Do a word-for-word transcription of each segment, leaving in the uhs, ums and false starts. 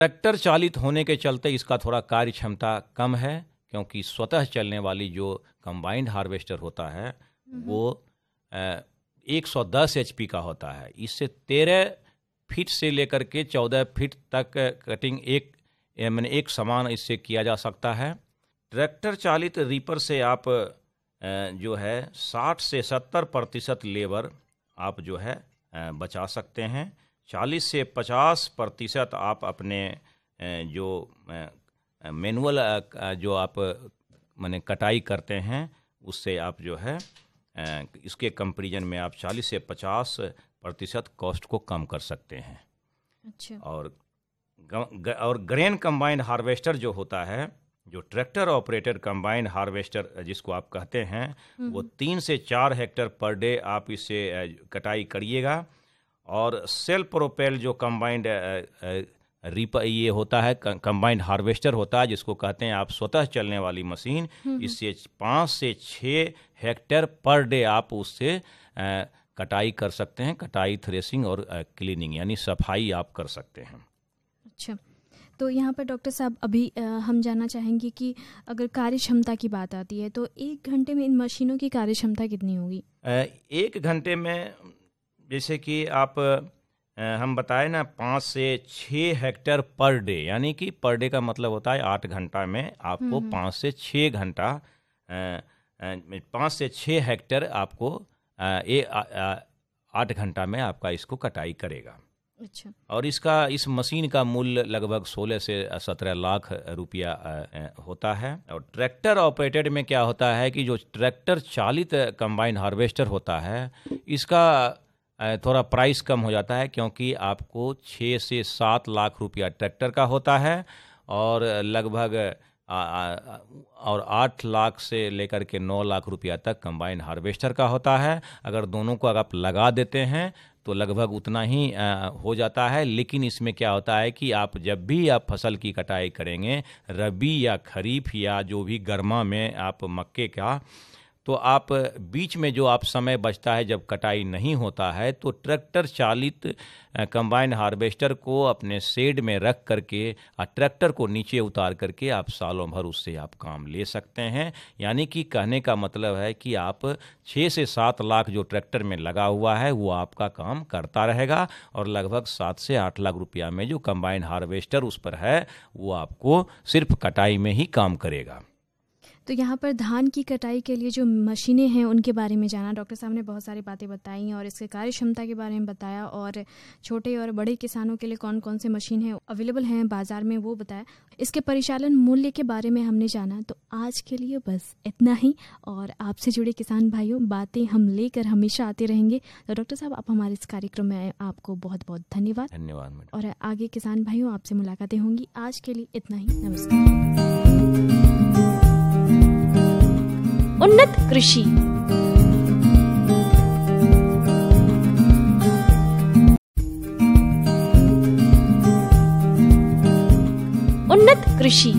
Tractor चालित होने के चलते इसका थोड़ा कार्य क्षमता कम है, क्योंकि स्वतः चलने वाली जो कंबाइंड हार्वेस्टर होता है वो एक सौ दस एच पी का होता है। इससे तेरह फीट से लेकर के चौदह फीट तक कटिंग एक मैंने एक समान इससे किया जा सकता है। ट्रैक्टर चालित रीपर से आप जो है साठ से सत्तर प्रतिशत लेबर आप जो है बचा सकते हैं। चालीस से पचास प्रतिशत आप अपने जो मैनुअल जो आप माने कटाई करते हैं उससे आप जो है इसके कंपैरिजन में आप चालीस से पचास प्रतिशत कॉस्ट को कम कर सकते हैं। अच्छा। और ग, और ग्रेन कंबाइंड हार्वेस्टर जो होता है, जो ट्रैक्टर ऑपरेटेड कंबाइंड हार्वेस्टर जिसको आप कहते हैं, वो तीन से चार हेक्टेयर पर डे आप इससे कटाई करिएगा। और सेल्फ प्रोपेल जो कंबाइंड रीपर ये होता है, कंबाइंड हार्वेस्टर होता है, जिसको कहते हैं आप स्वतः चलने वाली मशीन, इससे पाँच से छः हेक्टेयर पर डे आप उससे आ, कटाई कर सकते हैं। कटाई, थ्रेसिंग और क्लीनिंग यानी सफाई आप कर सकते हैं। अच्छा, तो यहाँ पर डॉक्टर साहब अभी आ, हम जानना चाहेंगे कि अगर कार्य क्षमता की बात आती है तो एक घंटे में इन मशीनों की कार्य क्षमता कितनी होगी? एक घंटे में जैसे कि आप हम बताए ना पाँच से छः हेक्टेयर पर डे, यानी कि पर डे का मतलब होता है आठ घंटा में आपको पाँच से छः घंटा पाँच से छः हेक्टेयर आपको ये आठ घंटा में आपका इसको कटाई करेगा। अच्छा। और इसका इस मशीन का मूल्य लगभग सोलह से सत्रह लाख रुपया होता है। और ट्रैक्टर ऑपरेटेड में क्या होता है कि जो ट्रैक्टर चालित कंबाइन हार्वेस्टर होता है इसका थोड़ा प्राइस कम हो जाता है, क्योंकि आपको छः से सात लाख रुपया ट्रैक्टर का होता है और लगभग आ, आ, और आठ लाख से लेकर के नौ लाख रुपया तक कंबाइन हार्वेस्टर का होता है। अगर दोनों को अगर आप लगा देते हैं तो लगभग उतना ही आ, हो जाता है। लेकिन इसमें क्या होता है कि आप जब भी आप फसल की कटाई करेंगे, रबी या खरीफ या जो भी गर्मा में आप मक्के का, तो आप बीच में जो आप समय बचता है जब कटाई नहीं होता है, तो ट्रैक्टर चालित कंबाइन हार्वेस्टर को अपने शेड में रख करके और ट्रैक्टर को नीचे उतार करके आप सालों भर उससे आप काम ले सकते हैं। यानी कि कहने का मतलब है कि आप छः से सात लाख जो ट्रैक्टर में लगा हुआ है वो आपका काम करता रहेगा, और लगभग सात से आठ लाख रुपया में जो कंबाइन हार्वेस्टर उस पर है वो आपको सिर्फ कटाई में ही काम करेगा। तो यहाँ पर धान की कटाई के लिए जो मशीनें हैं उनके बारे में जाना, डॉक्टर साहब ने बहुत सारी बातें बताई और इसके कार्य क्षमता के बारे में बताया, और छोटे और बड़े किसानों के लिए कौन कौन से मशीन हैं अवेलेबल हैं बाज़ार में वो बताया। इसके परिचालन मूल्य के बारे में हमने जाना। तो आज के लिए बस इतना ही, और आपसे जुड़े किसान भाइयों बातें हम लेकर हमेशा आते रहेंगे। तो डॉक्टर साहब आप हमारे इस कार्यक्रम में आए, आपको बहुत बहुत धन्यवाद। धन्यवाद। और आगे किसान भाइयों आपसे मुलाकातें होंगी। आज के लिए इतना ही, नमस्कार। उन्नत कृषि। उन्नत कृषि।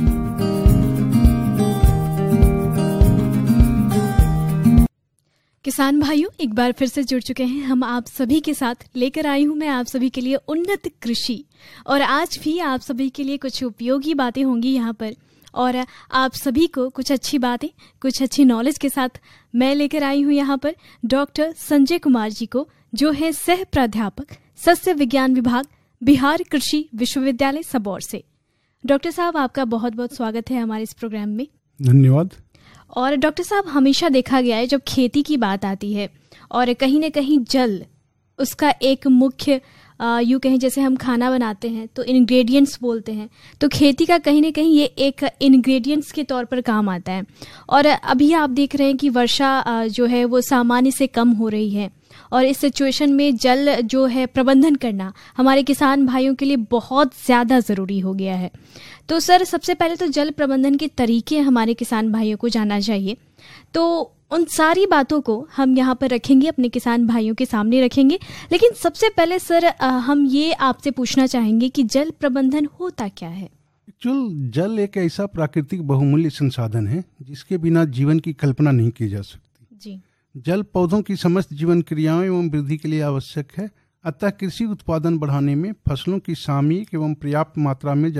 किसान भाइयों एक बार फिर से जुड़ चुके हैं हम आप सभी के साथ। लेकर आई हूं मैं आप सभी के लिए उन्नत कृषि, और आज भी आप सभी के लिए कुछ उपयोगी बातें होंगी यहाँ पर, और आप सभी को कुछ अच्छी बातें, कुछ अच्छी नॉलेज के साथ मैं लेकर आई हूँ यहाँ पर डॉक्टर संजय कुमार जी को, जो है सह प्राध्यापक सस्य विज्ञान विभाग, बिहार कृषि विश्वविद्यालय सबौर से। डॉक्टर साहब आपका बहुत बहुत स्वागत है हमारे इस प्रोग्राम में। धन्यवाद। और डॉक्टर साहब हमेशा देखा गया है जब खेती की बात आती है और कहीं न कहीं जल उसका एक मुख्य यूँ कहें जैसे हम खाना बनाते हैं तो इंग्रेडिएंट्स बोलते हैं, तो खेती का कहीं ना कहीं ये एक इंग्रेडिएंट्स के तौर पर काम आता है। और अभी आप देख रहे हैं कि वर्षा जो है वो सामान्य से कम हो रही है, और इस सिचुएशन में जल जो है प्रबंधन करना हमारे किसान भाइयों के लिए बहुत ज़्यादा ज़रूरी हो गया है। तो सर सबसे पहले तो जल प्रबंधन के तरीके हमारे किसान भाइयों को जानना चाहिए। तो उन सारी बातों को हम यहाँ पर रखेंगे, अपने किसान भाइयों के सामने रखेंगे। लेकिन सबसे पहले सर हम ये आपसे पूछना चाहेंगे कि जल प्रबंधन होता क्या है? एक्चुअल जल एक ऐसा प्राकृतिक बहुमूल्य संसाधन है जिसके बिना जीवन की कल्पना नहीं की जा सकती। जी। जल पौधों की समस्त जीवन क्रियाओं एवं वृद्धि के लिए आवश्यक है। अतः कृषि उत्पादन बढ़ाने में फसलों की सामयिक एवं पर्याप्त मात्रा में